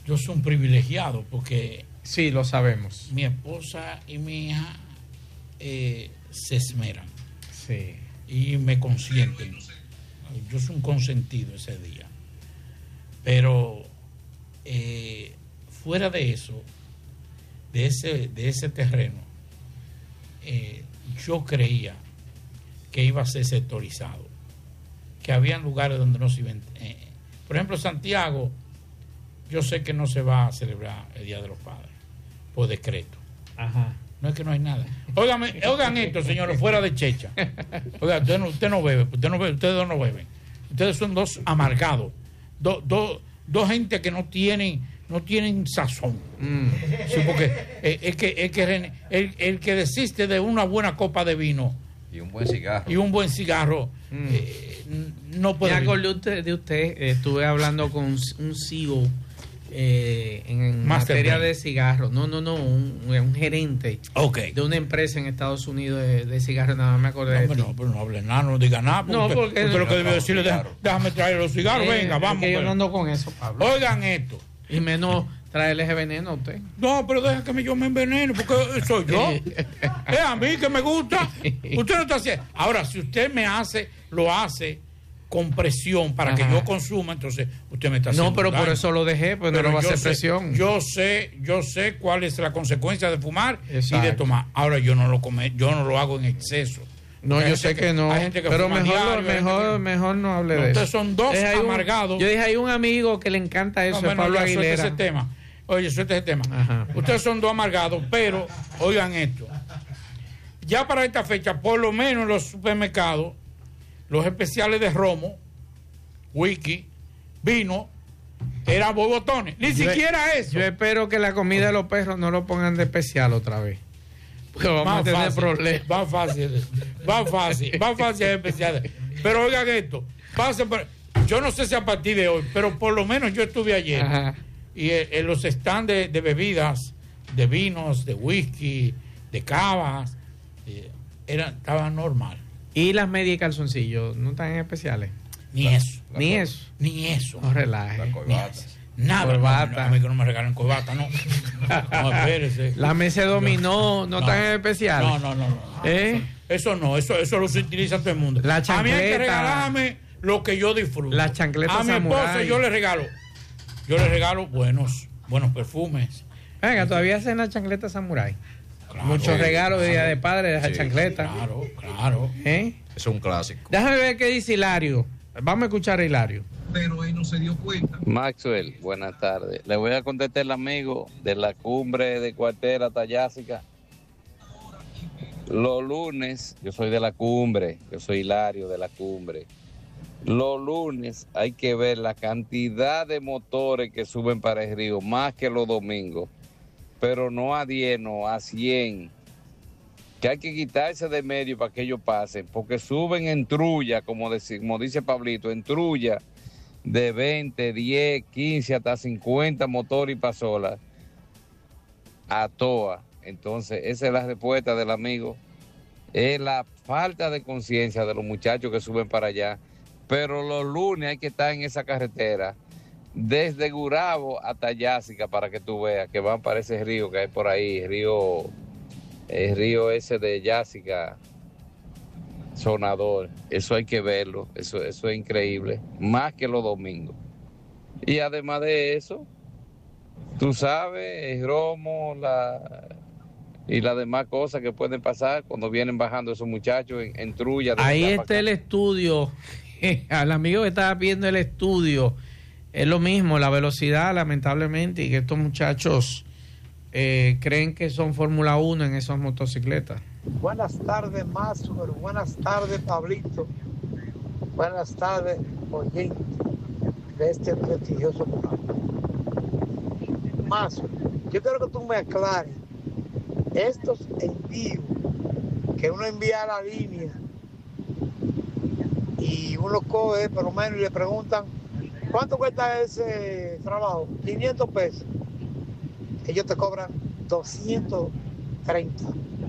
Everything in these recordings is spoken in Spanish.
yo soy un privilegiado porque... Sí, lo sabemos. Mi esposa y mi hija se esmeran. Sí. Y me consienten. Yo soy un consentido ese día. Pero fuera de eso, de ese terreno, yo creía que iba a ser sectorizado, que había lugares donde no se iba. Por ejemplo, Santiago, yo sé que no se va a celebrar el Día de los Padres por decreto. Ajá. No es que no hay nada. Oigan esto, señores, fuera de checha. Oiga, usted no bebe, ustedes dos no beben. Ustedes son dos amargados, dos gente que no tienen sazón. Sí, porque el que desiste de una buena copa de vino y un buen cigarro no puede. Me acordé de usted. Estuve hablando con un CEO en materia de cigarros. Un gerente de una empresa en Estados Unidos de cigarros. Nada más me acordé de ti. Pero no hable nada, no diga nada. Porque lo que debió decirle, déjame traer los cigarros, venga, vamos. Que yo no ando con eso, Pablo. Oigan esto. Y menos traerle ese veneno a usted. No, pero deja que yo me envenene, porque soy yo. Es a mí que me gusta. Usted no está haciendo. Ahora, si usted lo hace con presión para que yo consuma, entonces usted me está haciendo. No, pero daño. por eso lo dejé, pues pero no lo va a hacer presión. Yo sé cuál es la consecuencia de fumar y de tomar. Ahora yo no lo hago en exceso. No, yo sé que no. Hay gente que pero diario, mejor no hable de eso. Ustedes son dos amargados. Yo dije, hay un amigo que le encanta eso, Pablo Aguilera. Suelta ese tema. Oye, suelta ese tema. Ajá. Ustedes son dos amargados, pero oigan esto. Ya para esta fecha, por lo menos en los supermercados, los especiales de romo, whisky, vino, eran bobotones. Ni siquiera eso. Yo espero que la comida de los perros no lo pongan de especial otra vez. Porque vamos a tener problemas. Va fácil especiales. Pero oigan esto, yo no sé si a partir de hoy, pero por lo menos yo estuve ayer. Ajá. Y en los stands de bebidas, de vinos, de whisky, de cavas, estaban normal. ¿Y las medias y calzoncillos no están en especiales? Ni eso. Ni eso. No relaje. Las corbatas. Nada. Corbata. A mí que no me regalen corbata, no. No, espérese. La mesa dominó, no están en especiales. No. Eso no, eso lo utiliza todo el mundo. La chancleta. A mí hay que regalarme lo que yo disfruto. La chancleta a mi esposa yo le regalo buenos perfumes. Venga, todavía hacen la chancleta samurái. Claro, muchos regalos de Día de Padre de esa chancleta. Claro. Eso es un clásico. Déjame ver qué dice Hilario. Vamos a escuchar a Hilario. Pero él no se dio cuenta. Maxwell, buenas tardes. Le voy a contestar el amigo de la cumbre de Cuartera Tallásica. Los lunes, yo soy de la cumbre, yo soy Hilario de la cumbre. Los lunes hay que ver la cantidad de motores que suben para el río, más que los domingos, pero no a 10, no a 100. Que hay que quitarse de medio para que ellos pasen, porque suben en trulla, como dice Pablito, en trulla de 20, 10, 15, hasta 50 motores y pasolas a toa. Entonces, esa es la respuesta del amigo. Es la falta de conciencia de los muchachos que suben para allá. Pero los lunes hay que estar en esa carretera, desde Gurabo hasta Yásica, para que tú veas que van para ese río que hay por ahí, el río ese de Yásica, sonador. Eso hay que verlo, eso es increíble, más que los domingos. Y además de eso, tú sabes, el romo, y las demás cosas que pueden pasar cuando vienen bajando esos muchachos en trulla. Ahí está el estudio. Al amigo que estaba viendo el estudio, es lo mismo, la velocidad, lamentablemente, y que estos muchachos creen que son Fórmula 1 en esas motocicletas. Buenas tardes, Maxwell. Buenas tardes, Pablito. Buenas tardes, oyente de este prestigioso programa. Maxwell, yo quiero que tú me aclares estos envíos que uno envía a la línea y uno coge por lo menos y le preguntan ¿cuánto cuesta ese trabajo? 500 pesos. Ellos te cobran 230.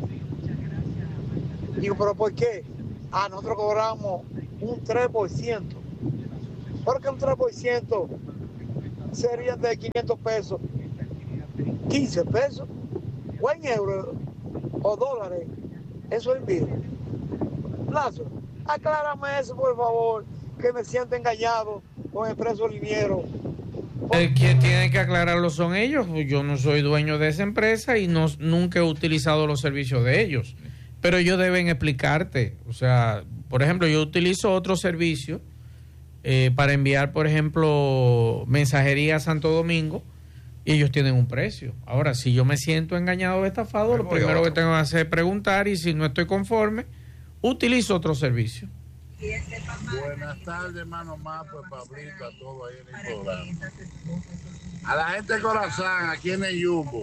Digo, ¿pero por qué? Nosotros cobramos un 3%. ¿Por qué un 3% serían de 500 pesos, 15 pesos, o en euros o dólares. Eso es envío. Lazo, aclárame eso, por favor, que me siento engañado con el precio liniero. Quien tiene que aclararlo son ellos. Yo no soy dueño de esa empresa y nunca he utilizado los servicios de ellos. Pero ellos deben explicarte. O sea, por ejemplo, yo utilizo otro servicio para enviar, por ejemplo, mensajería a Santo Domingo y ellos tienen un precio. Ahora, si yo me siento engañado o estafado, lo primero que tengo que hacer es preguntar y si no estoy conforme, utilizo otro servicio. Buenas tardes, hermano Mapo, Pablito, a todos ahí en el programa. A la gente de Corazán, aquí en el Yumbo,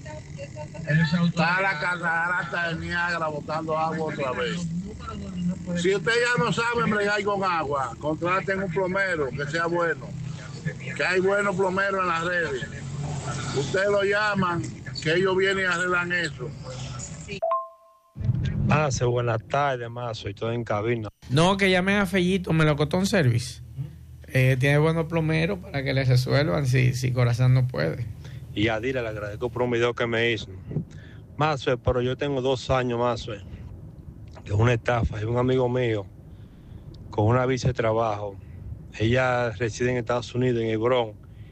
está la catarata de Niágara botando agua otra vez. Si usted ya no sabe bregar con agua, contraten un plomero que sea bueno, que hay buenos plomeros en las redes. Ustedes lo llaman, que ellos vienen y arreglan eso. Buenas tardes, Mazo, estoy en cabina. No, que llamen a Fellito, Melocotón Service. Tiene buenos plomeros para que les resuelvan si Corazán no puede. Y a Dile le agradezco por un video que me hizo. Mazo, pero yo tengo 2 años, Mazo, que es una estafa. Hay un amigo mío con una visa de trabajo. Ella reside en Estados Unidos, en Hebrón,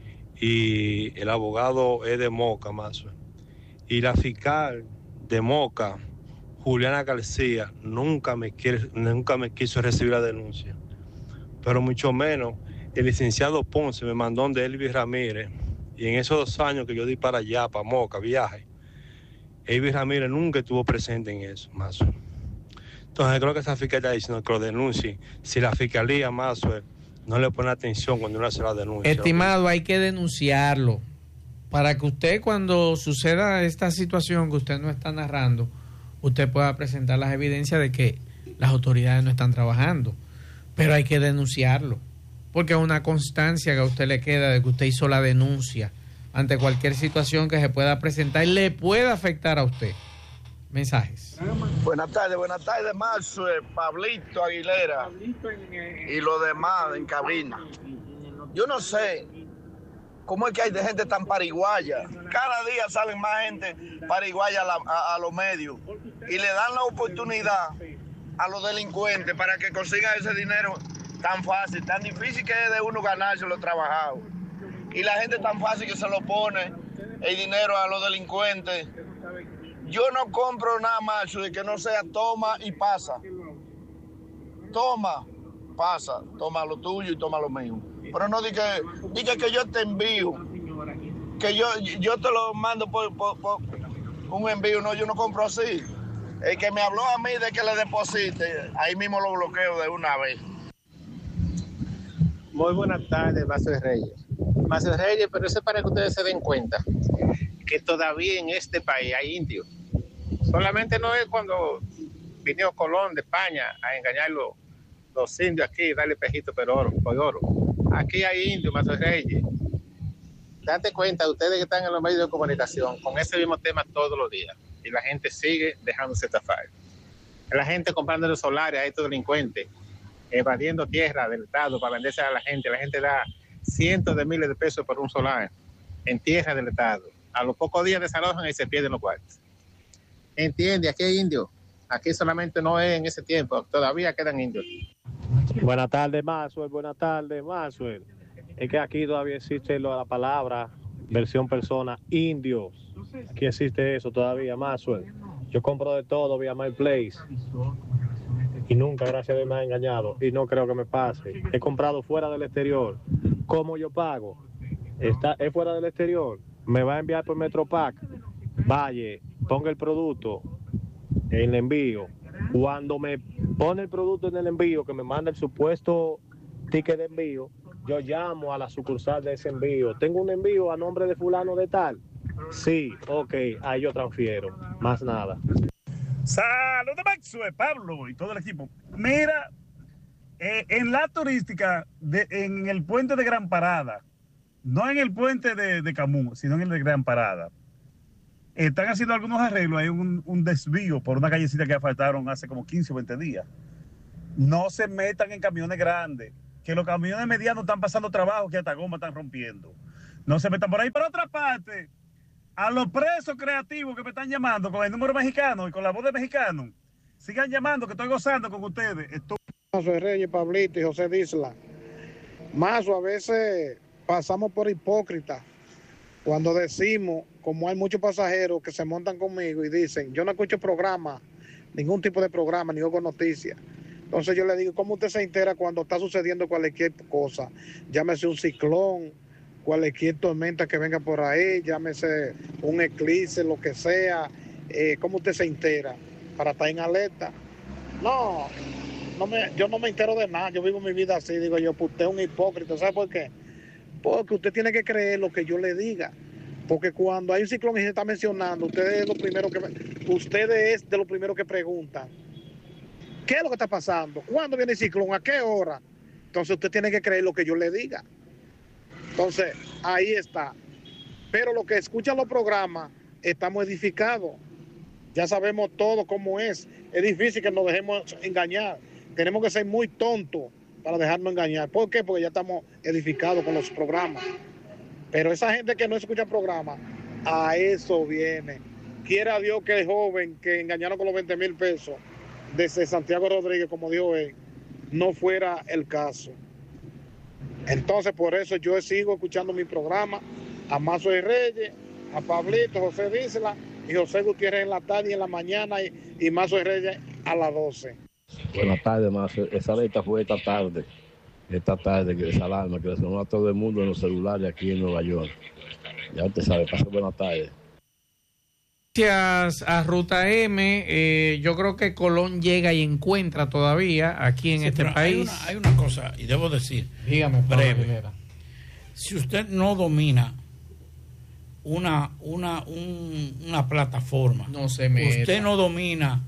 y el abogado es de Moca, Mazo. Y la fiscal de Moca, Juliana García, nunca me quiso recibir la denuncia. Pero mucho menos el licenciado Ponce me mandó donde Elvis Ramírez. Y en esos 2 años que yo di para allá, para Moca, viaje, Elvis Ramírez nunca estuvo presente en eso, Mazo. Entonces creo que esa fiscal está diciendo que lo denuncie. Si la fiscalía, Mazo, no le pone atención cuando uno hace la denuncia. Estimado, hay que denunciarlo. Para que usted, cuando suceda esta situación que usted no está narrando, usted pueda presentar las evidencias de que las autoridades no están trabajando. Pero hay que denunciarlo, porque es una constancia que a usted le queda de que usted hizo la denuncia ante cualquier situación que se pueda presentar y le pueda afectar a usted. Mensajes. Buenas tardes, Marzo, Pablito Aguilera y los demás en cabina. Yo no sé cómo es que hay de gente tan pariguaya. Cada día salen más gente pariguaya a los medios y le dan la oportunidad a los delincuentes para que consigan ese dinero tan fácil, tan difícil que es de uno ganárselo trabajado. Y la gente tan fácil que se lo pone el dinero a los delincuentes. Yo no compro nada más de que no sea toma y pasa. Toma, pasa, toma lo tuyo y toma lo mío. Pero no diga que yo te envío, que yo te lo mando por un envío. No, yo no compro así. El que me habló a mí de que le deposite, ahí mismo lo bloqueo de una vez. Muy buenas tardes, Mazo de Reyes, pero eso es para que ustedes se den cuenta que todavía en este país hay indios. Solamente no es cuando vino Colón de España a engañar los indios aquí y darle pejito por oro. Aquí hay indios, Mazo de Reyes. Date cuenta, ustedes que están en los medios de comunicación, con ese mismo tema todos los días. Y la gente sigue dejándose estafar. La gente comprando los solares a estos delincuentes, evadiendo tierra del Estado para venderse a la gente. La gente da cientos de miles de pesos por un solar en tierra del Estado. A los pocos días desalojan y se pierden los cuartos. Entiende, aquí hay indios. Aquí solamente no es en ese tiempo, todavía quedan indios. Buenas tardes, Maxwell. Es que aquí todavía existe la palabra versión persona, indios. Aquí existe eso todavía, Maxwell. Yo compro de todo vía MyPlace y nunca, gracias a Dios, me ha engañado y no creo que me pase. He comprado fuera del exterior. ¿Cómo yo pago? Es fuera del exterior. Me va a enviar por Metropack. Vaya, ponga el producto en el envío. Cuando me pone el producto en el envío, que me manda el supuesto ticket de envío, yo llamo a la sucursal de ese envío. Tengo un envío a nombre de fulano de tal. Sí, ok, ahí yo transfiero. Más nada. Saludos, Maxwell, Pablo y todo el equipo. Mira, en la turística, en el puente de Gran Parada, no en el puente de Camú, sino en el de Gran Parada, están haciendo algunos arreglos. Hay un desvío por una callecita que asfaltaron hace como 15 o 20 días. No se metan en camiones grandes, que los camiones medianos están pasando trabajo, que hasta goma están rompiendo. No se metan por ahí. Por otra parte, a los presos creativos que me están llamando con el número mexicano y con la voz de mexicano, sigan llamando que estoy gozando con ustedes. Soy Reyes, Pablito y José Disla. Mazo, a veces pasamos por hipócritas cuando decimos, como hay muchos pasajeros que se montan conmigo y dicen, yo no escucho programa, ningún tipo de programa, ni oigo noticias. Entonces yo le digo, ¿cómo usted se entera cuando está sucediendo cualquier cosa? Llámese un ciclón, cualquier tormenta que venga por ahí, llámese un eclipse, lo que sea. ¿Cómo usted se entera? Para estar en alerta. No, yo no me entero de nada, yo vivo mi vida así, digo yo, pues usted es un hipócrita, ¿sabe por qué? Porque usted tiene que creer lo que yo le diga, porque cuando hay un ciclón y se está mencionando, ustedes es de lo primero que preguntan, ¿qué es lo que está pasando? ¿Cuándo viene el ciclón? ¿A qué hora? Entonces usted tiene que creer lo que yo le diga. Entonces, ahí está. Pero lo que escuchan los programas, estamos edificados, ya sabemos todo cómo es difícil que nos dejemos engañar. Tenemos que ser muy tontos para dejarnos engañar. ¿Por qué? Porque ya estamos edificados con los programas. Pero esa gente que no escucha programas, a eso viene. Quiera Dios que el joven que engañaron con los 20,000 pesos desde Santiago Rodríguez, como dijo él, no fuera el caso. Entonces, por eso yo sigo escuchando mi programa, a Mazo y Reyes, a Pablito, José Disla y José Gutiérrez en la tarde y en la mañana y Mazo y Reyes a las 12. Buenas tardes, Mazo. Esa alerta fue esta tarde, que esa alarma que le sonó a todo el mundo en los celulares aquí en Nueva York. Ya usted sabe, pasó buenas tardes. Gracias a Ruta M. Yo creo que Colón llega y encuentra todavía aquí en este país. Hay una cosa, y debo decir, dígame, breve. Si usted no domina una plataforma, no se meta. Usted no domina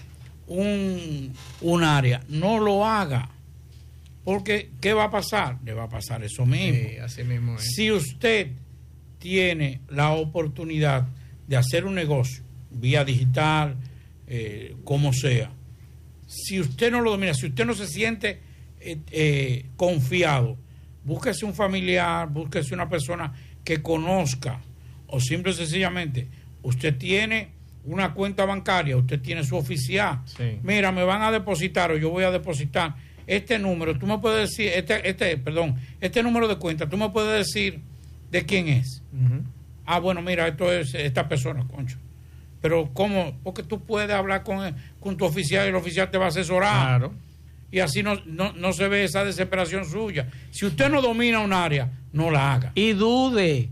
un área, no lo haga. Porque, ¿qué va a pasar? Le va a pasar eso mismo. Sí, así mismo es. Si usted tiene la oportunidad de hacer un negocio vía digital, como sea, si usted no lo domina, si usted no se siente confiado, búsquese un familiar, búsquese una persona que conozca, o simple y sencillamente, usted tiene una cuenta bancaria, usted tiene su oficial, sí. Mira, me van a depositar o yo voy a depositar este número, tú me puedes decir, este número de cuenta, tú me puedes decir de quién es. Uh-huh. Ah, bueno, mira, esto es esta persona, concho. Pero ¿cómo? Porque tú puedes hablar con tu oficial y el oficial te va a asesorar. Claro. Y así no se ve esa desesperación suya. Si usted no domina un área, no la haga. Y dude,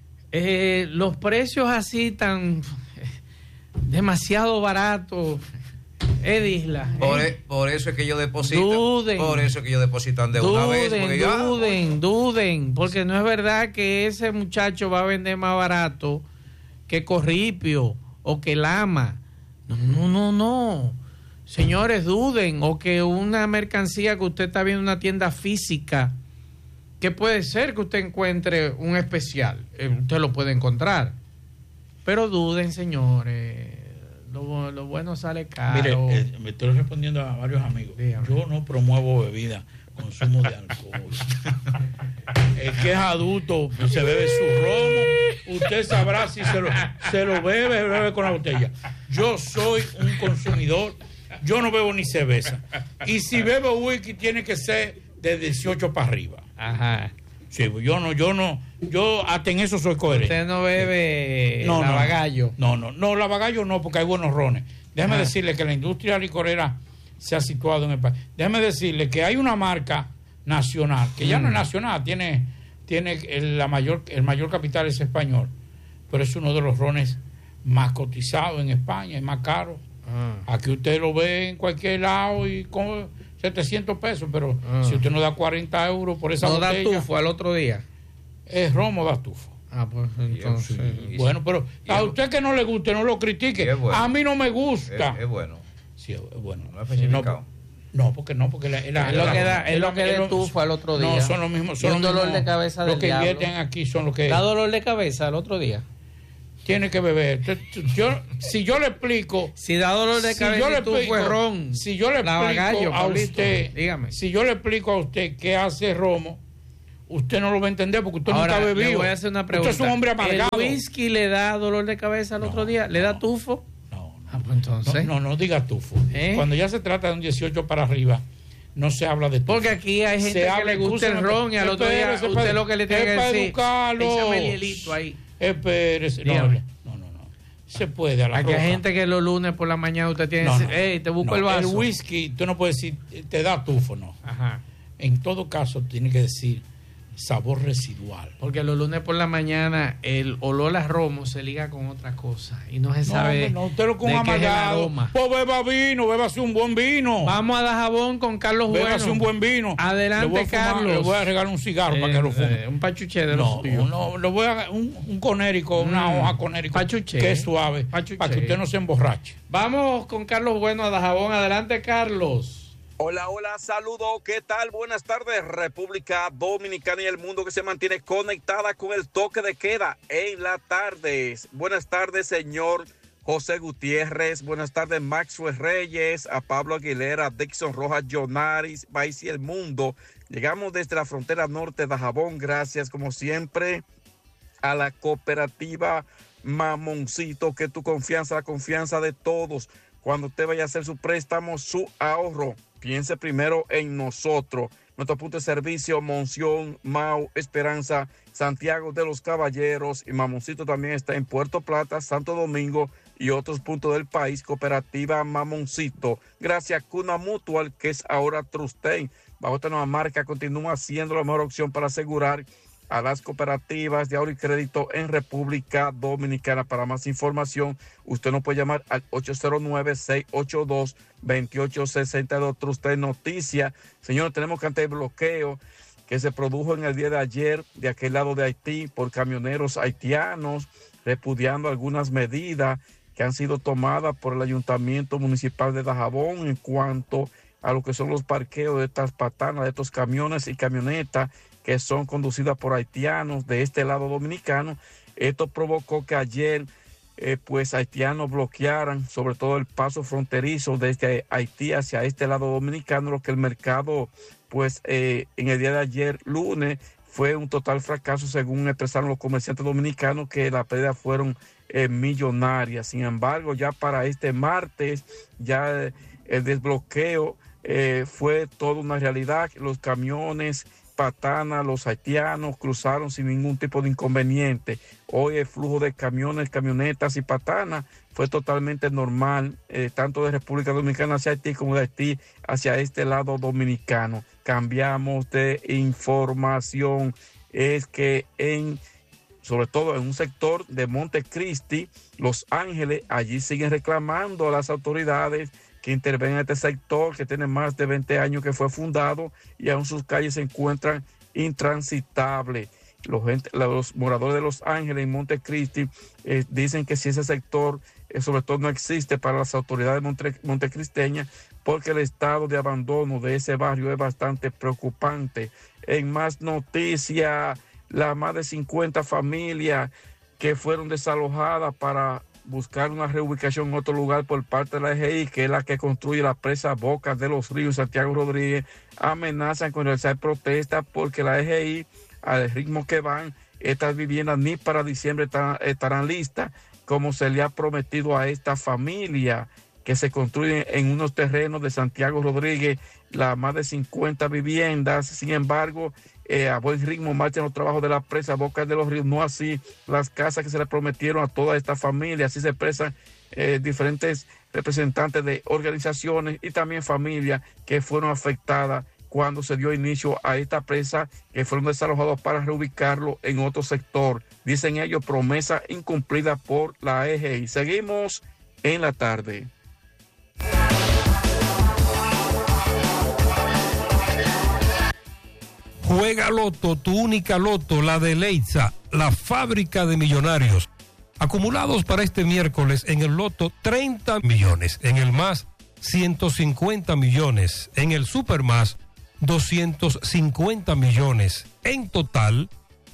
los precios así tan demasiado baratos, Disla. Por eso es que yo deposito. Duden. Por eso es que yo deposito de una vez. Duden, porque no es verdad que ese muchacho va a vender más barato que Corripio o que Lama. No. Señores, duden. O que una mercancía que usted está viendo en una tienda física, que puede ser que usted encuentre un especial. Usted lo puede encontrar. Pero duden, señores. Lo bueno sale caro. Mire, me estoy respondiendo a varios amigos. Dígame. Yo no promuevo bebida, consumo de alcohol. El que es adulto se bebe su romo. Usted sabrá si se lo bebe con la botella. Yo soy un consumidor. Yo no bebo ni cerveza. Y si bebo whisky tiene que ser de 18 para arriba. Ajá. Sí, yo hasta en eso soy coherente. ¿Usted no bebe lavagallo? No, lavagallo no, porque hay buenos rones. Déjeme decirle que la industria licorera se ha situado en el país. Déjeme decirle que hay una marca nacional, que ya no es nacional, tiene el mayor capital es español, pero es uno de los rones más cotizados en España, es más caro. Aquí usted lo ve en cualquier lado y con 700 pesos, pero si usted no da 40 euros por esa botella... ¿No da tufo al otro día? Es romo, da tufo. Pues entonces... Bueno, pero a usted que no le guste, no lo critique. Bueno. A mí no me gusta. Es bueno. Sí, es bueno. No es especificado. Porque es lo que da tufo al otro día. No, son los mismos. Son un dolor de cabeza del diablo. Los que invierten aquí son los que... ¿Da dolor de cabeza al otro día? Tiene que beber. Si yo le explico... Si da dolor de cabeza y tufo es ron. Si yo le explico a usted... Dígame. Si yo le explico a usted qué hace romo, usted no lo va a entender porque usted Ahora, nunca ha bebido. le voy a hacer una pregunta. Usted es un hombre amargado. ¿El whisky le da dolor de cabeza al otro día? ¿Le da tufo? Pues entonces. No diga tufo. Cuando ya se trata de un 18 para arriba, no se habla de tufo. Porque aquí hay gente que le gusta el ron y al otro día usted lo que le tiene que decir. Échame el hielito ahí. Espérese. No. Se puede a la Aquí hay gente que los lunes por la mañana usted tiene que decir, te busco el vaso. El whisky, tú no puedes decir, te da tufo, no. Ajá. En todo caso, tiene que decir sabor residual. Porque los lunes por la mañana el olor a romo se liga con otra cosa y no se sabe. No, usted lo con amargado. Pues beba vino, bébase un buen vino. Vamos a Dajabón con Carlos Bueno. Bébase un buen vino. Adelante, Carlos. Le voy a regalar un cigarro para que lo fume. Un pachuché de los suyos. No, le voy a dar un conérico, una hoja conérico. Pachuché. Que es suave. Pachuché. Para que usted no se emborrache. Vamos con Carlos Bueno a Dajabón. Adelante, Carlos. Hola, saludos, ¿qué tal? Buenas tardes, República Dominicana y el mundo que se mantiene conectada con el toque de queda en la tarde. Buenas tardes, señor José Gutiérrez, buenas tardes, Maxwell Reyes, a Pablo Aguilera, Dixon Rojas, Jonaris, País y el mundo. Llegamos desde la frontera norte de Dajabón, gracias como siempre a la cooperativa Mamoncito, que tu confianza, la confianza de todos. Cuando usted vaya a hacer su préstamo, su ahorro, piense primero en nosotros. Nuestro punto de servicio, Monción, Mau, Esperanza, Santiago de los Caballeros y Mamoncito también está en Puerto Plata, Santo Domingo y otros puntos del país. Cooperativa Mamoncito. Gracias a Cuna Mutual, que es ahora Trustein. Bajo esta nueva marca continúa siendo la mejor opción para asegurar a las cooperativas de ahorro y crédito en República Dominicana. Para más información, usted nos puede llamar al 809-682-2862. Trustein Noticia. Señores, tenemos que ante el bloqueo que se produjo en el día de ayer de aquel lado de Haití por camioneros haitianos, repudiando algunas medidas que han sido tomadas por el Ayuntamiento Municipal de Dajabón en cuanto a lo que son los parqueos de estas patanas, de estos camiones y camionetas que son conducidas por haitianos de este lado dominicano. Esto provocó que ayer pues haitianos bloquearan sobre todo el paso fronterizo desde Haití hacia este lado dominicano, lo que el mercado pues en el día de ayer lunes fue un total fracaso, según expresaron los comerciantes dominicanos, que las pérdidas fueron millonarias. Sin embargo, ya para este martes ya el desbloqueo fue toda una realidad. Los camiones patanas, los haitianos cruzaron sin ningún tipo de inconveniente. Hoy el flujo de camiones, camionetas y patanas fue totalmente normal, tanto de República Dominicana hacia Haití como de Haití hacia este lado dominicano. Cambiamos de información. Es que sobre todo en un sector de Montecristi, Los Ángeles, allí siguen reclamando a las autoridades que intervienen en este sector, que tiene más de 20 años que fue fundado y aún sus calles se encuentran intransitables. Los moradores de Los Ángeles y Montecristi dicen que si ese sector sobre todo no existe para las autoridades montecristeñas, porque el estado de abandono de ese barrio es bastante preocupante. En más noticias, las más de 50 familias que fueron desalojadas para buscar una reubicación en otro lugar por parte de la EGI, que es la que construye la presa Bocas de los Ríos, Santiago Rodríguez, amenazan con realizar protestas porque la EGI, al ritmo que van, estas viviendas ni para diciembre estarán listas, como se le ha prometido a esta familia que se construyen en unos terrenos de Santiago Rodríguez, las más de 50 viviendas. Sin embargo, a buen ritmo marchan los trabajos de la presa Bocas de los Ríos, no así las casas que se le prometieron a toda esta familia. Así se expresan diferentes representantes de organizaciones y también familias que fueron afectadas cuando se dio inicio a esta presa, que fueron desalojados para reubicarlo en otro sector. Dicen ellos, promesa incumplida por la EGI. Seguimos en la tarde. Juega Loto, tu única Loto, la de Leitza, la fábrica de millonarios. Acumulados para este miércoles en el Loto, 30 millones. En el Más, 150 millones. En el Supermás, 250 millones. En total,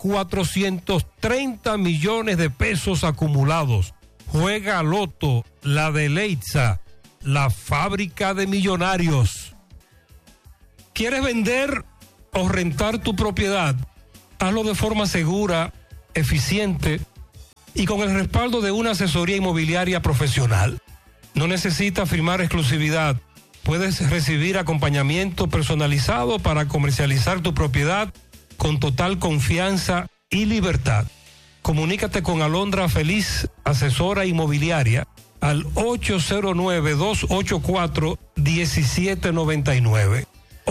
430 millones de pesos acumulados. Juega Loto, la de Leitza, la fábrica de millonarios. ¿Quieres vender o rentar tu propiedad? Hazlo de forma segura, eficiente y con el respaldo de una asesoría inmobiliaria profesional. No necesitas firmar exclusividad. Puedes recibir acompañamiento personalizado para comercializar tu propiedad con total confianza y libertad. Comunícate con Alondra Feliz, asesora inmobiliaria, al 809-284-1799.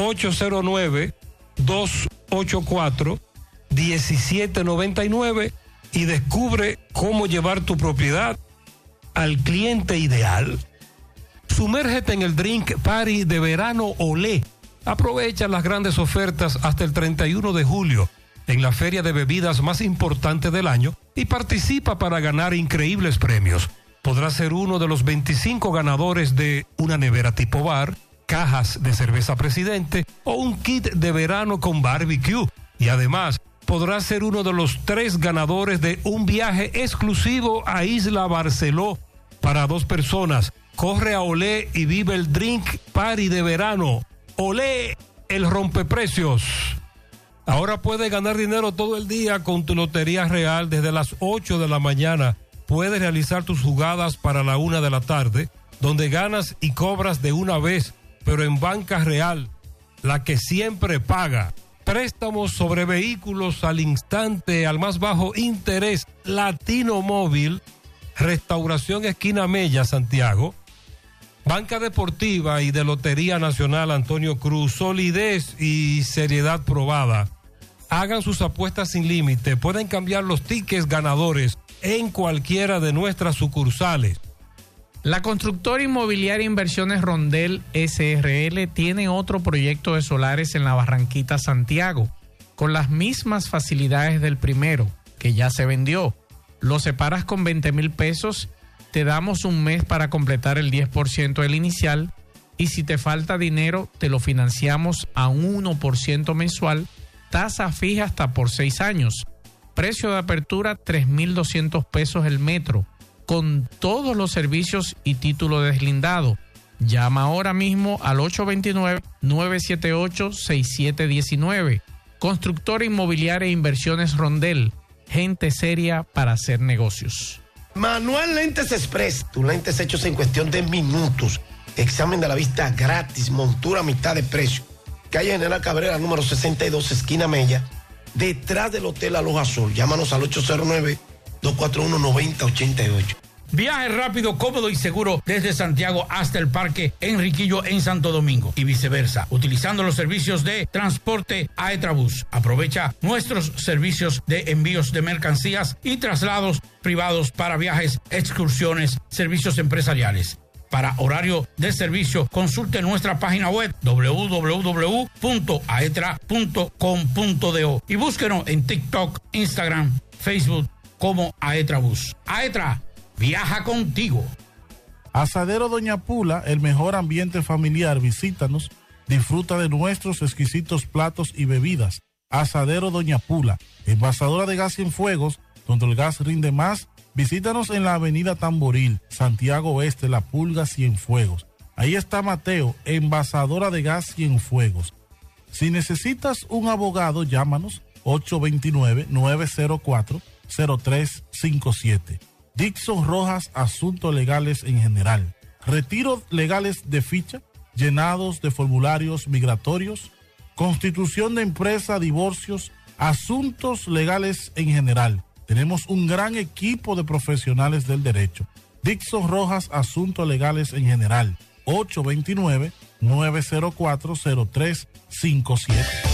809-284-1799 y descubre cómo llevar tu propiedad al cliente ideal. Sumérgete en el Drink Party de verano Olé. Aprovecha las grandes ofertas hasta el 31 de julio en la feria de bebidas más importante del año y participa para ganar increíbles premios. Podrás ser uno de los 25 ganadores de una nevera tipo bar, cajas de cerveza Presidente o un kit de verano con barbecue. Y además, podrás ser uno de los 3 ganadores de un viaje exclusivo a Isla Barceló para 2 personas. Corre a Olé y vive el Drink Party de verano. Olé, el rompeprecios. Ahora puedes ganar dinero todo el día con tu Lotería Real desde las 8 de la mañana. Puedes realizar tus jugadas para la 1 de la tarde, donde ganas y cobras de una vez, pero en Banca Real, la que siempre paga. Préstamos sobre vehículos al instante, al más bajo interés. Latino Móvil, Restauración Esquina Mella, Santiago. Banca Deportiva y de Lotería Nacional Antonio Cruz, solidez y seriedad probada. Hagan sus apuestas sin límite, pueden cambiar los tickets ganadores en cualquiera de nuestras sucursales. La constructora inmobiliaria Inversiones Rondel SRL tiene otro proyecto de solares en la Barranquita, Santiago, con las mismas facilidades del primero, que ya se vendió. Lo separas con 20,000 pesos, te damos un mes para completar el 10% del inicial y si te falta dinero te lo financiamos a un 1% mensual, tasa fija hasta por 6 años. Precio de apertura 3,200 pesos el metro, con todos los servicios y título deslindado. Llama ahora mismo al 829-978-6719. Constructora Inmobiliaria e Inversiones Rondel, gente seria para hacer negocios. Manuel Lentes Express, tus lentes hechos en cuestión de minutos. Examen de la vista gratis, montura a mitad de precio. Calle General Cabrera, número 62, esquina Mella, detrás del Hotel Aloha Azul. Llámanos al 809-241-9088. Viaje rápido, cómodo y seguro desde Santiago hasta el Parque Enriquillo en Santo Domingo y viceversa, utilizando los servicios de transporte Aetrabús. Aprovecha nuestros servicios de envíos de mercancías y traslados privados para viajes, excursiones, servicios empresariales. Para horario de servicio, consulte nuestra página web www.aetra.com.do y búsquenos en TikTok, Instagram, Facebook como Aetrabús. Aetra, viaja contigo. Asadero Doña Pula, el mejor ambiente familiar. Visítanos, disfruta de nuestros exquisitos platos y bebidas. Asadero Doña Pula, envasadora de gas Cienfuegos, donde el gas rinde más. Visítanos en la avenida Tamboril, Santiago Oeste, La Pulga, Cienfuegos. Ahí está Mateo, envasadora de gas Cienfuegos. Si necesitas un abogado, llámanos 829-904-0357. Dixon Rojas, asuntos legales en general. Retiros legales de ficha, llenados de formularios migratorios, constitución de empresa, divorcios, asuntos legales en general. Tenemos un gran equipo de profesionales del derecho. Dixon Rojas, asuntos legales en general. 829-904-0357.